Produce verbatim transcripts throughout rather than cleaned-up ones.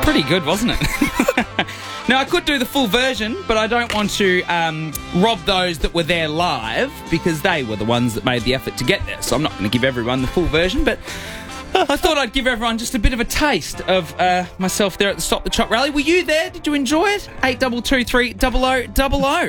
Pretty good, wasn't it? Now, I could do the full version, but I don't want to um, rob those that were there live because they were the ones that made the effort to get there. So I'm not going to give everyone the full version, but I thought I'd give everyone just a bit of a taste of uh, myself there at the Stop the Chop rally. Were you there? Did you enjoy it? eight two two three double oh double oh.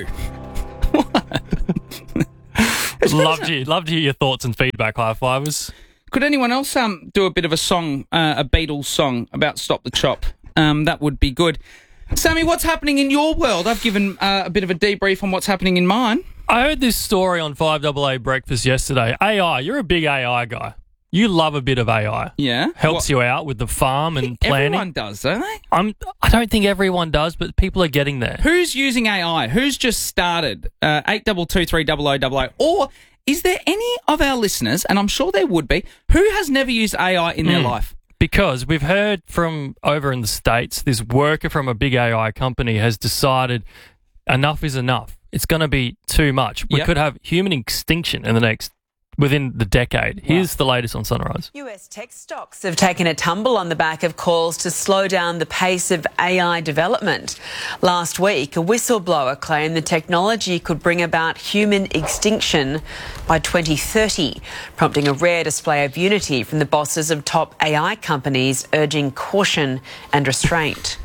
Love to, love to hear your thoughts and feedback, high fivers. Could anyone else um, do a bit of a song, uh, a Beatles song about Stop the Chop? Um, that would be good. Sammy, what's happening in your world? I've given uh, a bit of a debrief on what's happening in mine. I heard this story on five A A Breakfast yesterday. A I, you're a big A I guy. You love a bit of A I. Yeah. Helps What? you out with the farm and planning. Everyone does, don't they? I'm, I don't think everyone does, but people are getting there. Who's using A I? Who's just started? Uh, eight two two three double oh double oh. Or is there any of our listeners, and I'm sure there would be, who has never used A I in their Mm. life? Because we've heard from over in the States, this worker from a big A I company has decided enough is enough. It's going to be too much. We Yep. could have human extinction in the next, within the decade. Here's the latest on Sunrise. U S tech stocks have taken a tumble on the back of calls to slow down the pace of A I development. Last week, a whistleblower claimed the technology could bring about human extinction by twenty thirty, prompting a rare display of unity from the bosses of top A I companies urging caution and restraint.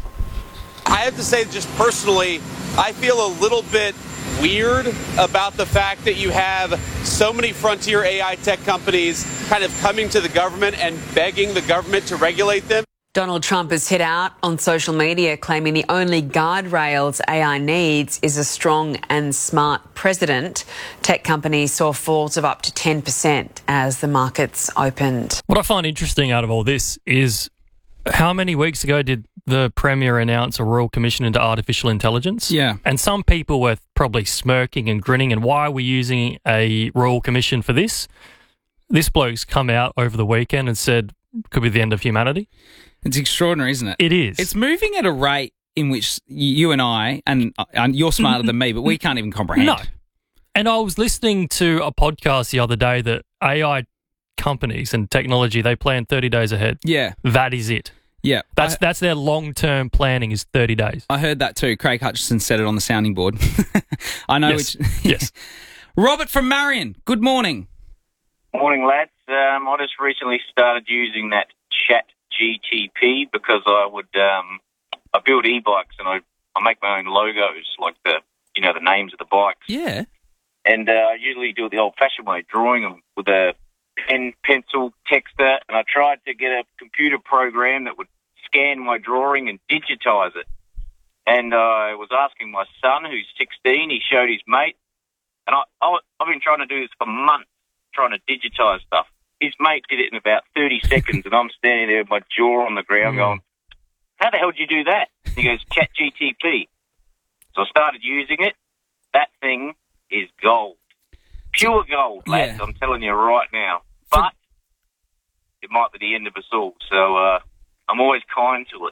I have to say, just personally, I feel a little bit weird about the fact that you have so many frontier A I tech companies kind of coming to the government and begging the government to regulate them. Donald Trump has hit out on social media claiming the only guardrails A I needs is a strong and smart president. Tech companies saw falls of up to ten percent as the markets opened. What I find interesting out of all this is how many weeks ago did the Premier announce a Royal Commission into Artificial Intelligence? Yeah. And some people were probably smirking and grinning, and why are we using a Royal Commission for this? This bloke's come out over the weekend and said, could be the end of humanity. It's extraordinary, isn't it? It is. It's moving at a rate in which you and I, and, and you're smarter than me, but we can't even comprehend. No. And I was listening to a podcast the other day that A I companies and technology, they plan thirty days ahead. Yeah. That is it. Yeah. That's I, that's their long-term planning is thirty days. I heard that too. Craig Hutchison said it on the sounding board. I know Yes. which. Yes. Robert from Marion, good morning. Morning, lads. Um, I just recently started using that Chat G T P because I would um, I build e-bikes and I, I make my own logos, like the you know the names of the bikes. Yeah. And uh, I usually do it the old-fashioned way, drawing them with a pen, pencil, texter. And I tried to get a computer program that would scan my drawing and digitise it. And I was asking my son, who's sixteen. He showed his mate, and I, I I've been trying to do this for months, trying to digitise stuff. His mate did it in about thirty seconds, and I'm standing there with my jaw on the ground going, how the hell did you do that? He goes, Chat G T P. So I started using it. That thing is gold. Pure gold, lads, Yeah. I'm telling you right now. But it might be the end of us all, so uh, I'm always kind to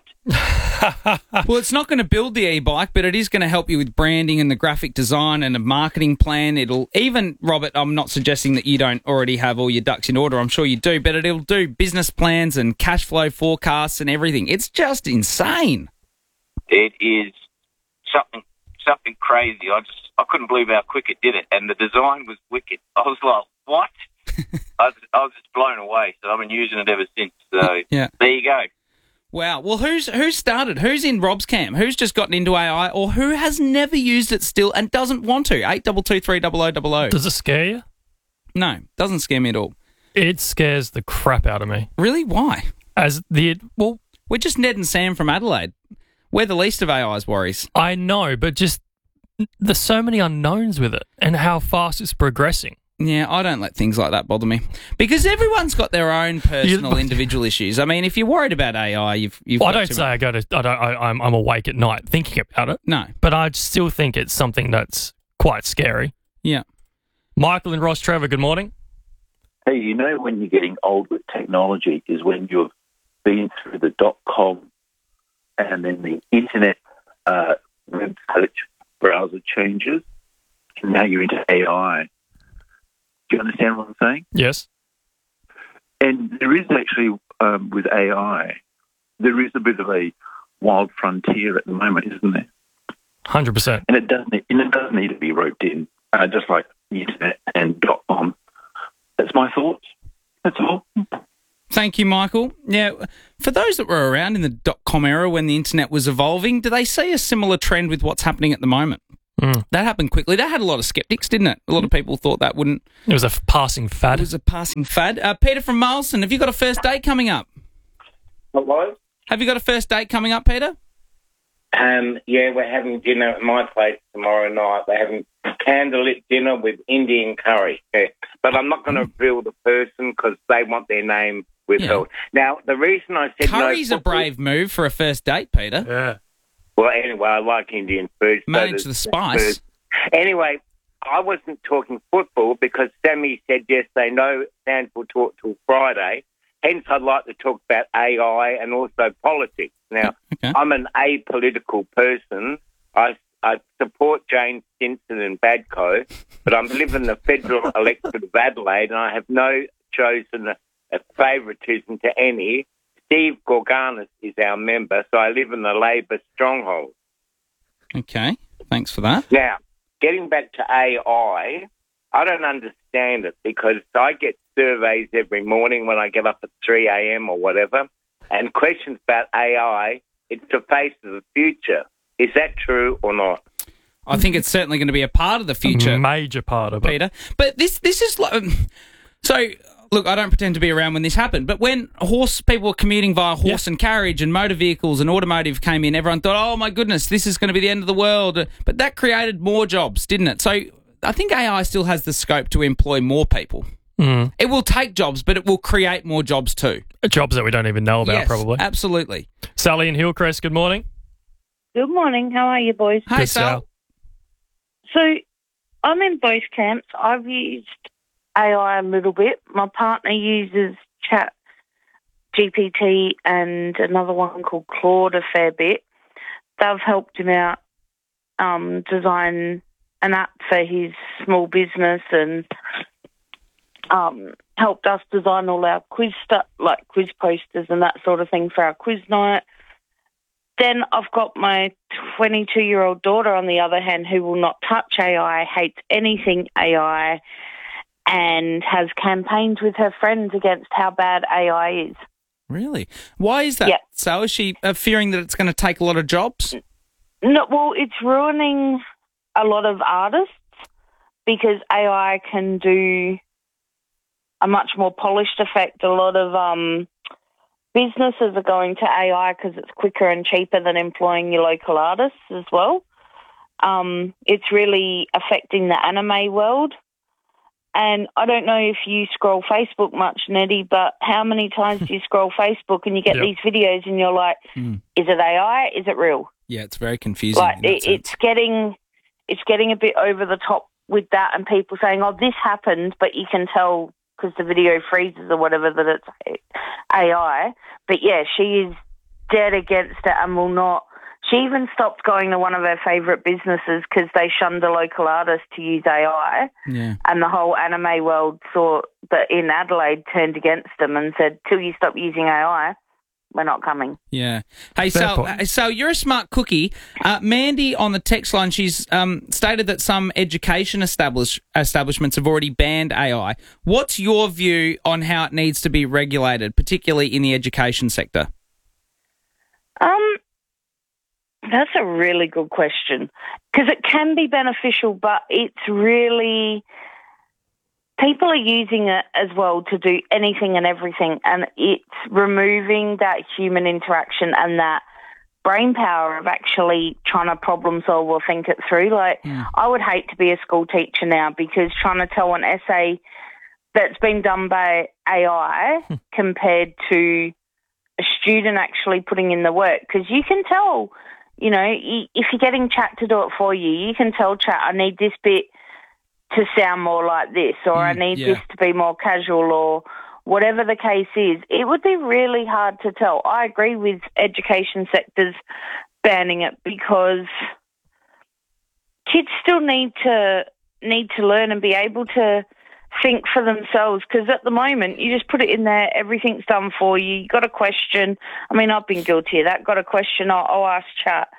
it. Well, it's not going to build the e-bike, but it is going to help you with branding and the graphic design and a marketing plan. It'll even, Robert, I'm not suggesting that you don't already have all your ducks in order. I'm sure you do, but it'll do business plans and cash flow forecasts and everything. It's just insane. It is something something crazy. I just I couldn't believe how quick it did it, and the design was wicked. I was like, what? I, was, I was just blown away. So I've been using it ever since. So Yeah. there you go. Wow. Well, who's who's started? Who's in Rob's camp? Who's just gotten into A I, or who has never used it still and doesn't want to? Eight double two three double o double o. Does it scare you? No, doesn't scare me at all. It scares the crap out of me. Really? Why? As the well, We're just Ned and Sam from Adelaide. We're the least of A I's worries. I know, but just there's so many unknowns with it and how fast it's progressing. Yeah, I don't let things like that bother me because everyone's got their own personal, You- individual issues. I mean, if you're worried about A I, you've you've. Well, I got don't too say much- I go to. I don't. I, I'm I'm awake at night thinking about it, No. but I still think it's something that's quite scary. Yeah. Michael and Ross Trevor, good morning. Hey, you know when you're getting old with technology is when you've been through the dot-com and then the internet uh, web search browser changes, and now you're into A I. Do you understand what I'm saying? Yes. And there is actually, um, with A I, there is a bit of a wild frontier at the moment, isn't there? one hundred percent. And it does need, and it does need to be roped in, uh, just like the internet and dot com. That's my thoughts. That's all. Thank you, Michael. Now, for those that were around in the dot-com era when the internet was evolving, do they see a similar trend with what's happening at the moment? Mm. That happened quickly. That had a lot of skeptics, didn't it? A lot of people thought that wouldn't... It was a f- passing fad. It was a passing fad. Uh, Peter from Marlson, have you got a first date coming up? Hello? Have you got a first date coming up, Peter? Um, yeah, we're having dinner at my place tomorrow night. We're having candlelit dinner with Indian curry. Yeah. But I'm not going to reveal the person because they want their name withheld. Yeah. Now, the reason I said Curry's no... a brave move for a first date, Peter. Yeah. Well, anyway, I like Indian food. Manage so the spice. Food. Anyway, I wasn't talking football because Sammy said yesterday no fans will talk till Friday. Hence, I'd like to talk about A I and also politics. Now, okay. I'm an apolitical person. I, I support Jane Stinson and Badco, but I'm living in the federal electorate of Adelaide and I have no chosen a, a favouritism to any. Steve Gorganis is our member, so I live in the Labor stronghold. Okay, thanks for that. Now, getting back to A I, I don't understand it because I get surveys every morning when I get up at three a.m. or whatever, and questions about A I, it's the face of the future. Is that true or not? I think it's certainly going to be a part of the future. A major part of it. Peter. But this this is like... So, look, I don't pretend to be around when this happened, but when horse people were commuting via horse yeah. and carriage and motor vehicles and automotive came in, everyone thought, oh, my goodness, this is going to be the end of the world. But that created more jobs, didn't it? So I think A I still has the scope to employ more people. Mm. It will take jobs, but it will create more jobs too. Jobs that we don't even know about, yes, probably. Absolutely. Sally in Hillcrest, good morning. Good morning. How are you, boys? Hey, Good, Sal. So I'm in both camps. I've used A I a little bit. My partner uses Chat G P T and another one called Claude a fair bit. They've helped him out um, design an app for his small business and um, helped us design all our quiz stuff, like quiz posters and that sort of thing for our quiz night. Then I've got my twenty-two-year-old daughter, on the other hand, who will not touch A I, hates anything A I, and has campaigned with her friends against how bad A I is. Really? Why is that? Yeah. So is she uh, fearing that it's going to take a lot of jobs? No, well, it's ruining a lot of artists because A I can do a much more polished effect. A lot of um, businesses are going to A I because it's quicker and cheaper than employing your local artists as well. Um, it's really affecting the anime world. And I don't know if you scroll Facebook much, Neddy, but how many times do you scroll Facebook and you get Yep. these videos and you're like, Mm. is it A I? Is it real? Yeah, it's very confusing. Like in that it, it's sense. getting, it's getting a bit over the top with that, and people saying, "Oh, this happened," but you can tell because the video freezes or whatever that it's A I. But yeah, she is dead against it and will not. She even stopped going to one of her favourite businesses because they shunned a local artist to use A I, Yeah. and the whole anime world thought that in Adelaide turned against them and said, "Till you stop using A I, we're not coming." Yeah. Hey, Fair Sal, point. uh, Sal, you're a smart cookie. Uh, Mandy on the text line, she's um, stated that some education establish- establishments have already banned A I. What's your view on how it needs to be regulated, particularly in the education sector? Um, that's a really good question because it can be beneficial, but it's really people are using it as well to do anything and everything, and it's removing that human interaction and that brain power of actually trying to problem solve or think it through. Like, Mm. I would hate to be a school teacher now because trying to tell an essay that's been done by A I compared to a student actually putting in the work, because you can tell, you know, if you're getting chat to do it for you, you can tell chat, I need this bit to sound more like this, or I Mm, need yeah. this to be more casual, or whatever the case is. It would be really hard to tell. I agree with education sectors banning it because kids still need to need to learn and be able to think for themselves, because at the moment you just put it in there, everything's done for you. You got a question. I mean, I've been guilty of that. Got a question, I'll, I'll ask chat.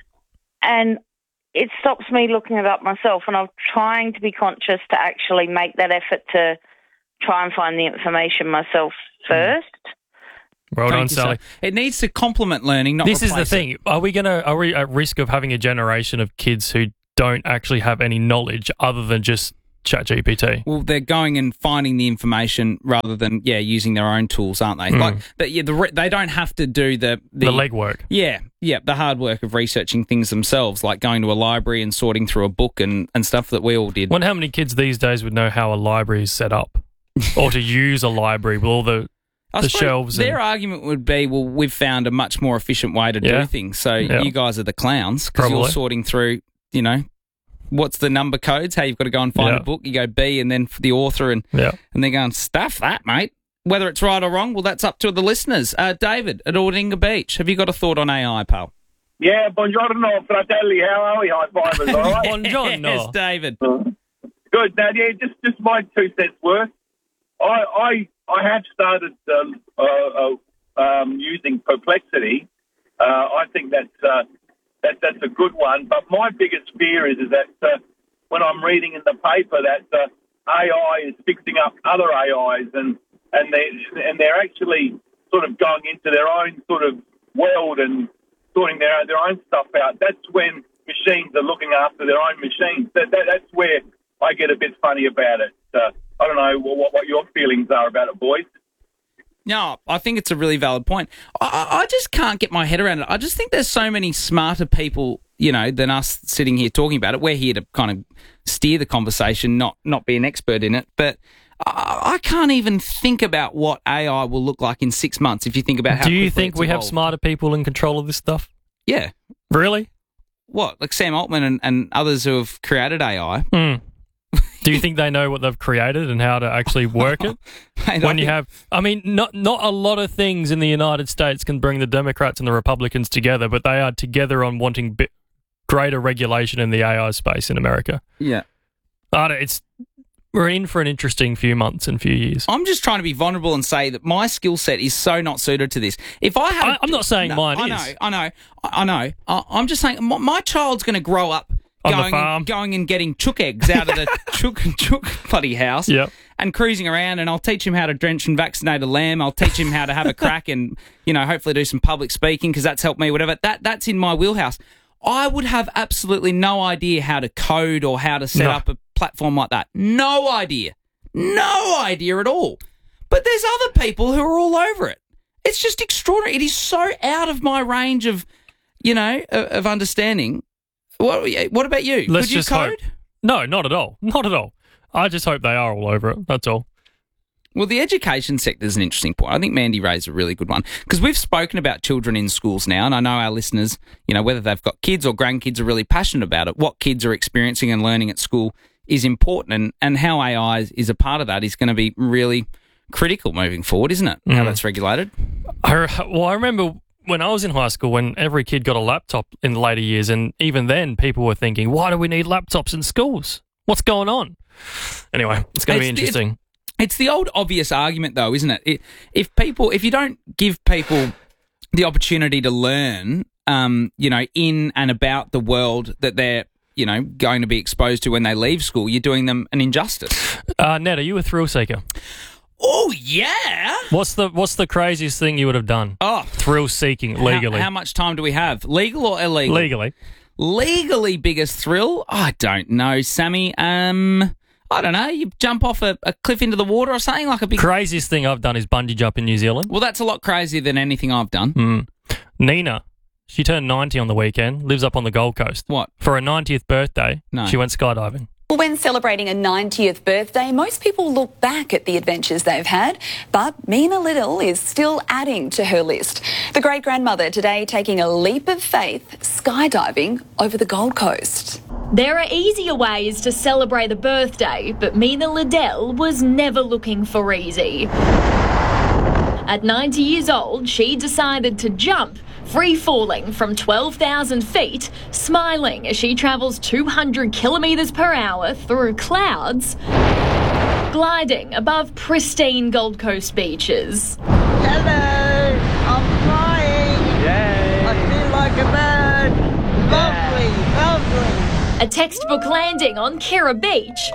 And it stops me looking it up myself, and I'm trying to be conscious to actually make that effort to try and find the information myself first. Well Thank done, you, Sally. sir. It needs to complement learning, not This is the replace it. thing. Are we gonna? Are we at risk of having a generation of kids who don't actually have any knowledge other than just ChatGPT? Well, they're going and finding the information rather than yeah using their own tools, aren't they? Mm. Like, but yeah, the re- they don't have to do the the, The legwork. Yeah, yeah, the hard work of researching things themselves, like going to a library and sorting through a book and, and stuff that we all did. Wonder how many kids these days would know how a library is set up, or to use a library with all the I the suppose shelves. Their and, argument would be, well, we've found a much more efficient way to Yeah. do things. So Yeah. you guys are the clowns because you're Probably. sorting through, you know, what's the number codes, how you've got to go and find Yeah. a book. You go B and then for the author, and, yeah. and they're going, stuff that, mate. Whether it's right or wrong, well, that's up to the listeners. Uh, David at Aldinga Beach, have you got a thought on A I, pal? Yeah, buongiorno, fratelli. How are we, high fivers? All right. Buongiorno. Yes, David. Good. Now, yeah, just just my two cents worth. I I I have started um, uh, uh, um, using Perplexity. Uh, I think that's uh, that that's a good one. But my biggest fear is is that uh, when I'm reading in the paper that uh, A I is fixing up other A Is and and they and they're actually sort of going into their own sort of world and sorting their their own stuff out. That's when machines are looking after their own machines. That, that that's where I get a bit funny about it. Uh, I don't know what, what your feelings are about it, boys. No, I think it's a really valid point. I, I I just can't get my head around it. I just think there's so many smarter people, you know, than us sitting here talking about it. We're here to kind of steer the conversation, not not be an expert in it. But I, I can't even think about what A I will look like in six months if you think about how Do you quickly think it's we have evolved. smarter people in control of this stuff? Yeah. Really? What? Like Sam Altman and, and others who have created A I? Hmm. Do you think they know what they've created and how to actually work it? Mate, When I you think- have, I mean, not not a lot of things in the United States can bring the Democrats and the Republicans together, but they are together on wanting bi- greater regulation in the A I space in America. Yeah. I don't, it's we're in for an interesting few months and few years. I'm just trying to be vulnerable and say that my skill set is so not suited to this. If I had, I- I'm not saying No, mine I is. know, I know, I know. I, I'm just saying my, my child's going to grow up On the going, farm. And, going and getting chook eggs out of the chook chook bloody house. Yep. And cruising around, and I'll teach him how to drench and vaccinate a lamb. I'll teach him how to have a crack and, you know, hopefully do some public speaking because that's helped me. Whatever that that's in my wheelhouse. I would have absolutely no idea how to code or how to set No. up a platform like that. No idea. No idea at all. But there's other people who are all over it. It's just extraordinary. It is so out of my range of, you know, of, of understanding. What, what about you? Let's Could you just code? hope. No, not at all. Not at all. I just hope they are all over it. That's all. Well, the education sector is an interesting point. I think Mandy raised a really good one because we've spoken about children in schools now, and I know our listeners, you know, whether they've got kids or grandkids, are really passionate about it. What kids are experiencing and learning at school is important, and, and how A I is, is a part of that is going to be really critical moving forward, isn't it? How Mm. that's regulated. I, well, I remember when I was in high school, when every kid got a laptop in the later years, and even then people were thinking, why do we need laptops in schools? What's going on? Anyway, it's going to be It's- it's- interesting. It's the old obvious argument, though, isn't it? it? If people, if you don't give people the opportunity to learn, um, you know, in and about the world that they're, you know, going to be exposed to when they leave school, you're doing them an injustice. Uh, Ned, are you a thrill seeker? Oh yeah. What's the What's the craziest thing you would have done? Oh, Thrill seeking legally. How, how much time do we have? Legal or illegal? Legally. Legally biggest thrill? I don't know, Sammy. Um, I don't know. You jump off a, a cliff into the water or something like a big. Craziest thing I've done is bungee jump in New Zealand. Well, that's a lot crazier than anything I've done. Mm. Nina, she turned ninety on the weekend, lives up on the Gold Coast. What? For her ninetieth birthday, No. she went skydiving. When celebrating a ninetieth birthday, most people look back at the adventures they've had, but Mina Little is still adding to her list. The great-grandmother today taking a leap of faith, skydiving over the Gold Coast. There are easier ways to celebrate a birthday, but Mina Liddell was never looking for easy. At ninety years old, she decided to jump, free-falling from twelve thousand feet, smiling as she travels two hundred kilometres per hour through clouds gliding above pristine Gold Coast beaches. Hello, I'm flying. Yay. I feel like a bird. Lovely, lovely. A textbook landing on Kirra Beach.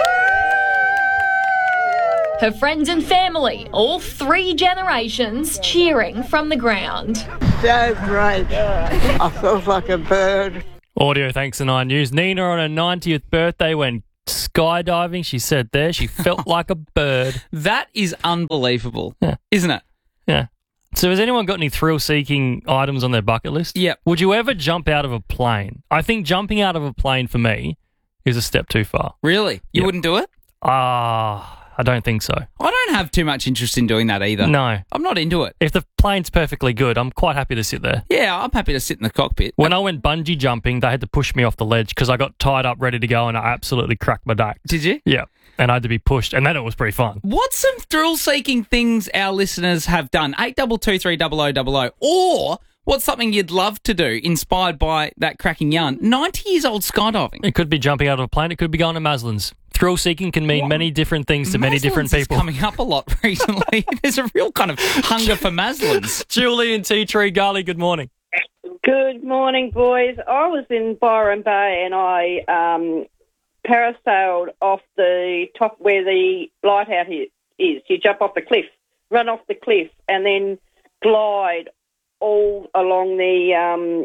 Her friends and family, all three generations, cheering from the ground. So great. I feel like a bird. Audio thanks to Nine News. Nina on her ninetieth birthday went skydiving. She said there she felt like a bird. That is unbelievable, Yeah. isn't it? Yeah. So has anyone got any thrill-seeking items on their bucket list? Yep. Would you ever jump out of a plane? I think jumping out of a plane for me is a step too far. Really? You Yep. wouldn't do it? Ah, I don't think so. I don't have too much interest in doing that either. No. I'm not into it. If the plane's perfectly good, I'm quite happy to sit there. Yeah, I'm happy to sit in the cockpit. When I went bungee jumping, they had to push me off the ledge because I got tied up ready to go and I absolutely cracked my back. Did you? Yeah. And I had to be pushed. And then it was pretty fun. What's some thrill-seeking things our listeners have done? eight two two three double oh double oh. Or what's something you'd love to do inspired by that cracking yarn? ninety years old skydiving. It could be jumping out of a plane. It could be going to Maslin's. Thrill-seeking can mean What? many different things to many different Maslin's is people. coming up a lot recently. There's a real kind of hunger for Maslin's. Julie and Tea Tree Gully, good morning. Good morning, boys. I was in Byron Bay and I um, parasailed off the top where the lighthouse is. You jump off the cliff, run off the cliff, and then glide all along the um,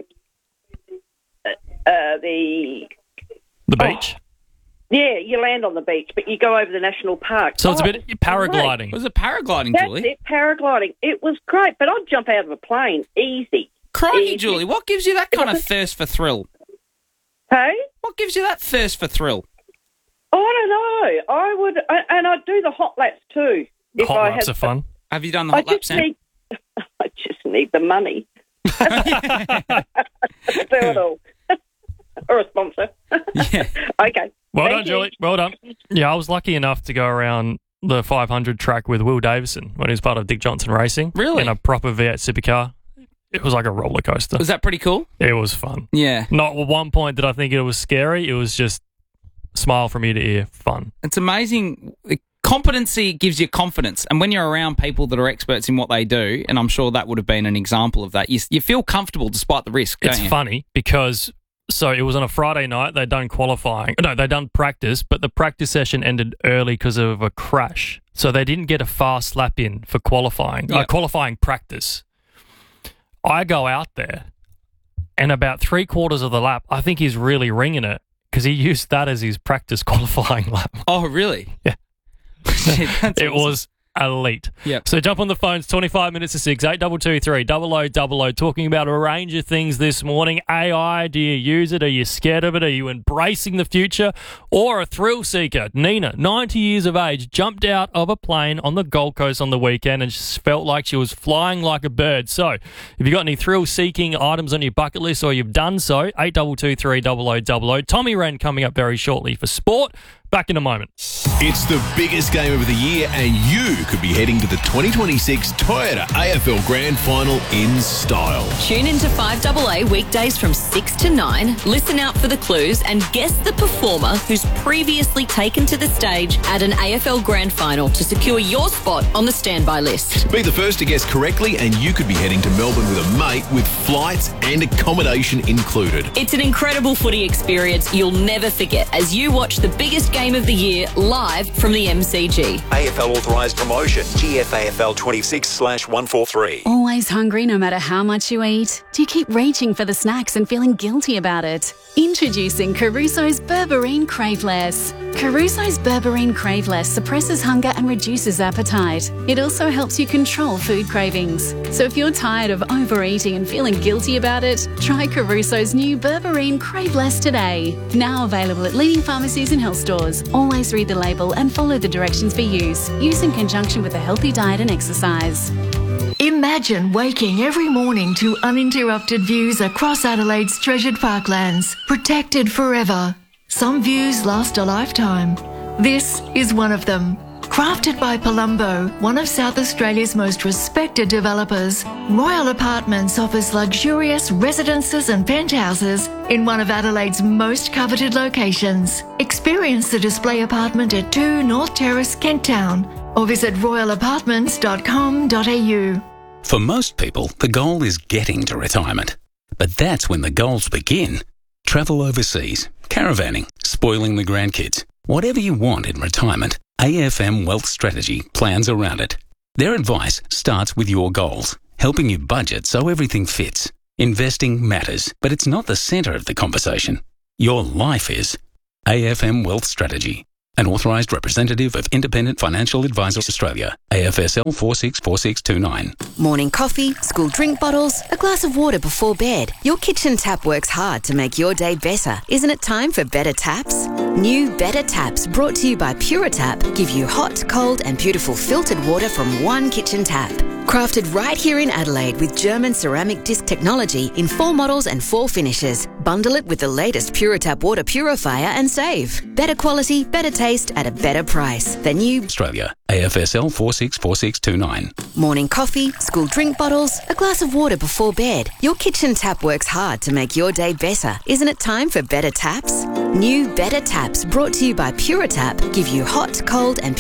uh, the The beach? Oh, yeah, you land on the beach, but you go over the national park. So it's a Oh, bit it was paragliding. great. Was it paragliding, That's Julie? it, paragliding. It was great, but I'd jump out of a plane easy. Crikey, Easy. Julie, what gives you that kind of thirst for thrill? Hey? What gives you that thirst for thrill? I don't know. I would, I- and I'd do the hot laps too. If Hot I laps had, are fun. Have you done the I hot lap, just Sam? need, I just need the money. Do it all. Or a sponsor. Yeah. Okay. Well Thank done, you. Julie. Well done. Yeah, I was lucky enough to go around the five hundred track with Will Davison when he was part of Dick Johnson Racing. Really? In a proper V eight supercar. It was like a roller coaster. Was that pretty cool? It was fun. Yeah. Not at one point did I think it was scary. It was just smile from ear to ear, fun. It's amazing. Competency gives you confidence. And when you're around people that are experts in what they do, and I'm sure that would have been an example of that, you, you feel comfortable despite the risk, don't It's you? funny because, so it was on a Friday night. They'd done qualifying. No, they'd done practice, but the practice session ended early because of a crash. So they didn't get a fast lap in for qualifying, uh, Yep. qualifying practice. I go out there, and about three quarters of the lap, I think he's really ringing it because he used that as his practice qualifying lap. Oh, really? Yeah. Shit, that's It awesome. was elite. Yep. So jump on the phones, twenty-five minutes to six, eight two two three, double oh double oh, talking about a range of things this morning. A I, do you use it? Are you scared of it? Are you embracing the future? Or a thrill seeker? Nina, ninety years of age, jumped out of a plane on the Gold Coast on the weekend and just felt like she was flying like a bird. So if you've got any thrill-seeking items on your bucket list or you've done so, eight two two three, double oh double oh. Tommy Wren coming up very shortly for sport. Back in a moment. It's the biggest game of the year, and you could be heading to the twenty twenty-six Toyota A F L Grand Final in style. Tune into five A A weekdays from six to nine, listen out for the clues and guess the performer who's previously taken to the stage at an A F L Grand Final to secure your spot on the standby list. Be the first to guess correctly, and you could be heading to Melbourne with a mate with flights and accommodation included. It's an incredible footy experience you'll never forget as you watch the biggest game of the year live from the M C G. A F L authorised promotion. G F A F L twenty-six slash one forty-three. Always hungry no matter how much you eat? Do you keep reaching for the snacks and feeling guilty about it? Introducing Caruso's Berberine Craveless. Caruso's Berberine Craveless suppresses hunger and reduces appetite. It also helps you control food cravings. So if you're tired of overeating and feeling guilty about it, try Caruso's new Berberine Craveless today. Now available at leading pharmacies and health stores. Always read the label and follow the directions for use. Use in conjunction with a healthy diet and exercise. Imagine waking every morning to uninterrupted views across Adelaide's treasured parklands, protected forever. Some views last a lifetime. This is one of them. Crafted by Palumbo, one of South Australia's most respected developers, Royal Apartments offers luxurious residences and penthouses in one of Adelaide's most coveted locations. Experience the display apartment at two North Terrace, Kent Town, or visit royal apartments dot com dot a u. For most people, the goal is getting to retirement. But that's when the goals begin. Travel overseas, caravanning, spoiling the grandkids. Whatever you want in retirement, A F M Wealth Strategy plans around it. Their advice starts with your goals, helping you budget so everything fits. Investing matters, but it's not the centre of the conversation. Your life is. A F M Wealth Strategy. An authorised representative of Independent Financial Advisors Australia, A F S L four six four six two nine. Morning coffee, school drink bottles, a glass of water before bed. Your kitchen tap works hard to make your day better. Isn't it time for better taps? New Better Taps, brought to you by Puratap, give you hot, cold and beautiful filtered water from one kitchen tap. Crafted right here in Adelaide with German ceramic disc technology in four models and four finishes. Bundle it with the latest Puratap water purifier and save. Better quality, better taste at a better price. The new Australia, A F S L four six four six two nine. Morning coffee, school drink bottles, a glass of water before bed. Your kitchen tap works hard to make your day better. Isn't it time for better taps? New Better Taps, brought to you by Puratap, give you hot, cold and